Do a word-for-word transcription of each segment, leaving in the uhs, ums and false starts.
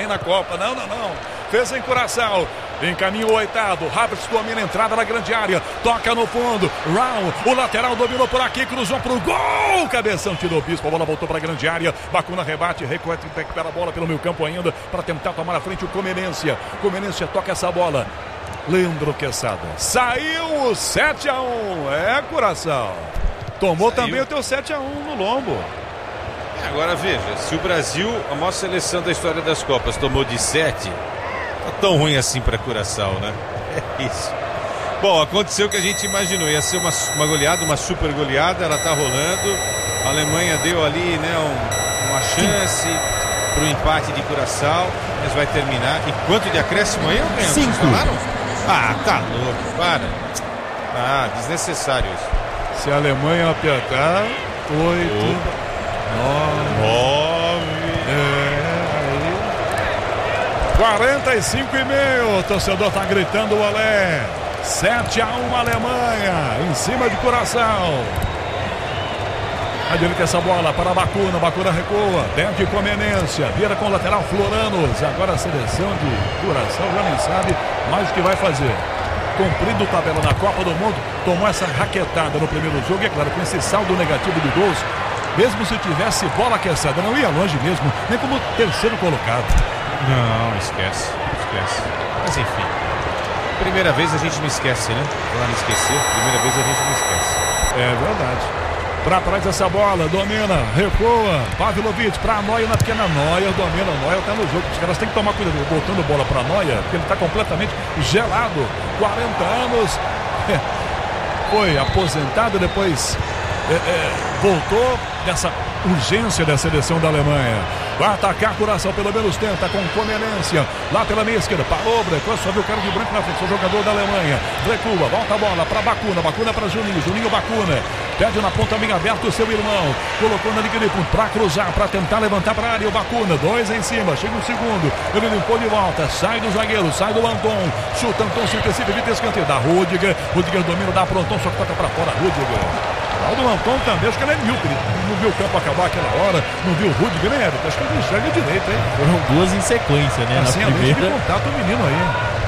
bem na Copa. Não, não, não. Fez em Curaçao. Encaminha o oitavo. Havertz domina a entrada na grande área. Toca no fundo. Raul, o lateral dominou por aqui. Cruzou pro gol. Cabeção tirou o bispo. A bola voltou para a grande área. Bacuna rebate. Recua, recupera a bola pelo meio campo ainda. Para tentar tomar à frente o Comenência. Comenência toca essa bola. Leandro Quesada. Saiu o sete a um. É, Curaçao. Tomou Saiu. também o teu sete a um no lombo. Agora veja, se o Brasil, a maior seleção da história das Copas, tomou de sete, tá tão ruim assim para Curaçao, né? É isso. Bom, aconteceu o que a gente imaginou, ia ser uma, uma goleada, uma super goleada, ela tá rolando. A Alemanha deu ali, né, um, uma chance pro empate de Curaçao, mas vai terminar. E quanto de acréscimo aí? Cinco. Vocês falaram? Ah, tá louco, para. Ah, desnecessário isso. Se a Alemanha apertar, oito, nove. É, quarenta e cinco e meio. O torcedor tá gritando o Alé. sete a um Alemanha. Em cima de Curaçao. Adianta essa bola para Bacuna. Bacuna recua. Perde Comenência. Vira com o lateral Floranos. Agora a seleção de Curaçao já nem sabe mais o que vai fazer. Cumprindo tabela na Copa do Mundo, tomou essa raquetada no primeiro jogo, e é claro, com esse saldo negativo de gols, mesmo se tivesse bola aquecida, não ia longe mesmo, nem como terceiro colocado. Não, esquece, esquece. Mas enfim, primeira vez a gente não esquece, né? Pra não esquecer, primeira vez a gente não esquece. É verdade. Pra trás essa bola, domina, recua, Pavlovic pra Neuer na pequena. Neuer, domina, Neuer tá no jogo. Os caras têm que tomar cuidado, botando bola pra Neuer, porque ele tá completamente gelado. quarenta anos, foi aposentado, depois é, é, voltou dessa urgência da seleção da Alemanha. Vai atacar Curaçao, pelo menos tenta, com Comenência. Lá pela meia esquerda, parou, brecou, só viu o cara de branco na frente, o jogador da Alemanha. Recua, volta a bola para Bacuna, Bacuna para Juninho, Juninho Bacuna. Pede na ponta bem aberto o seu irmão. Colocou na liga de fundo para cruzar, para tentar levantar para a área. O Bacuna, dois em cima, chega um segundo. Ele limpou de volta, sai do zagueiro, sai do Anton. Chuta Anton, se antecipa, evita escanteio. Da Rudiger, Rudiger domina, dá para o Anton, só que toca para fora, Rudiger. O do Anton também, acho que ele é míope, ele não viu o campo acabar aquela hora, não viu o Rudiger, nem era, acho que ele não enxerga direito, hein? Foram duas em sequência, né? Assim, na primeira. de contato o menino aí.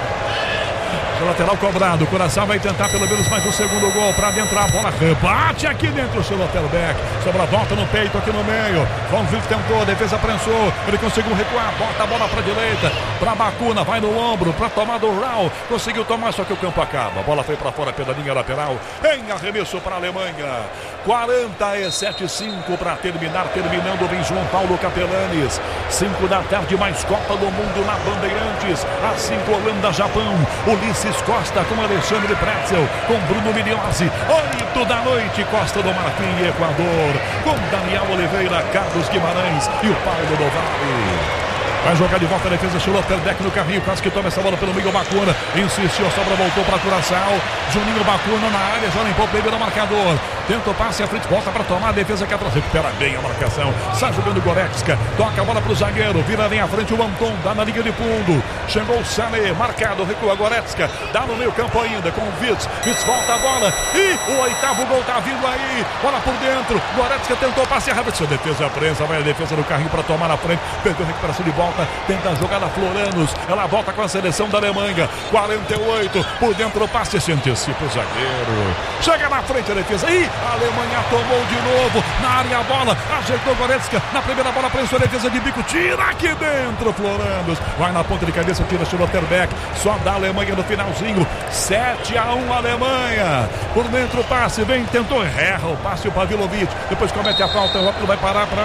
O lateral cobrado, o Curaçao vai tentar pelo menos mais um segundo gol para dentro, a bola rebate aqui dentro o seu Lotterbeck, sobra a volta no peito aqui no meio, Van Vliet tentou, a defesa prensou, ele conseguiu recuar, bota a bola para direita, para Bacuna, vai no ombro, para tomar do Raul, conseguiu tomar, só que o campo acaba, a bola foi para fora pela linha lateral, em arremesso para a Alemanha, quarenta e sete a cinco para terminar, terminando, vem João Paulo Capelanes, cinco da tarde, mais Copa do Mundo na Bandeirantes, às cinco Holanda, Japão, Ulisses Costa com Alexandre Pretzel, com Bruno Migliozzi, oito da noite, Costa do Marfim e Equador, com Daniel Oliveira, Carlos Guimarães e o Paulo do Vale. Vai jogar de volta a defesa, Schlotterbeck no carrinho, quase que toma essa bola pelo meio, Bacuna, insistiu, a sobra voltou para Curaçao, Juninho Bacuna na área, já limpou o primeiro marcador, tenta o passe à frente, volta para tomar a defesa que atrás, recupera bem a marcação, sai jogando Goretzka, toca a bola para o zagueiro, vira ali à frente o Anton, dá na linha de fundo, chegou o Sané, marcado, recua Goretzka, dá no meio campo ainda com o Witz, Witz volta a bola, e o oitavo gol tá vindo aí, bola por dentro, Goretzka tentou passe, a defesa prensa, vai a defesa do carrinho para tomar na frente, perdeu a recuperação de bola, tenta a jogada Floranos, ela volta com a seleção da Alemanha, quarenta e oito, por dentro o passe, se antecipa o zagueiro, chega na frente a defesa, e a Alemanha tomou de novo, na área a bola, ajeitou Goretzka, na primeira bola prensou a defesa de bico, tira aqui dentro Floranos, vai na ponta de cabeça, tira Schlotterbeck, só da Alemanha no finalzinho, sete a um Alemanha, por dentro o passe, vem, tentou, erra o passe o Pavlovic, depois comete a falta, o rápido vai parar para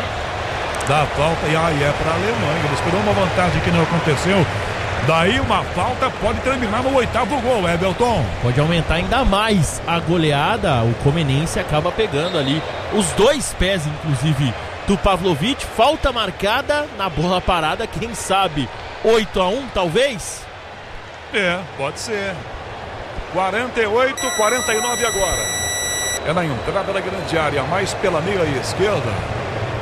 dá falta e aí é para a Alemanha. Ele esperou uma vantagem que não aconteceu. Daí uma falta pode terminar no oitavo gol, Everton. Pode aumentar ainda mais a goleada. O Comenense acaba pegando ali os dois pés, inclusive, do Pavlovic. Falta marcada na bola parada. Quem sabe oito a um, talvez? É, pode ser. quarenta e oito, quarenta e nove agora. É na entrada da grande área, mais pela meia esquerda.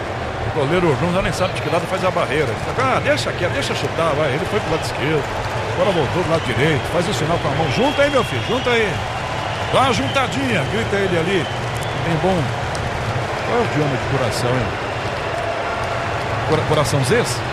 O goleiro João já nem sabe de que lado faz a barreira. Ah, deixa aqui, deixa chutar, vai. Ele foi pro lado esquerdo, agora voltou pro lado direito, faz o sinal com a mão. Junta aí, meu filho, junta aí. Dá uma juntadinha, grita ele ali. Tem bom. Qual é o idioma de coração, hein? Cora, coração Zês?